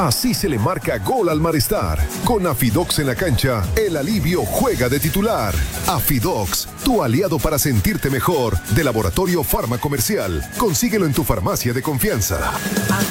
Así se le marca gol al malestar. Con Afidox en la cancha, el alivio juega de titular. Afidox, tu aliado para sentirte mejor. De Laboratorio Farma Comercial. Consíguelo en tu farmacia de confianza.